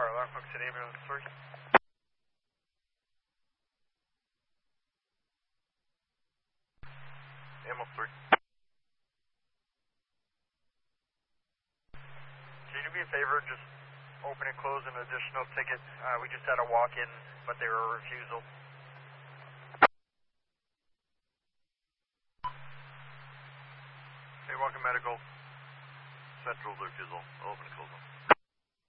Alarm Oak City Ambulance 3. Ambulance 3. Can you do me a favor, just open and close an additional ticket? We just had a walk-in, but they were a refusal. Hey, welcome medical. Central refusal. Open and close them.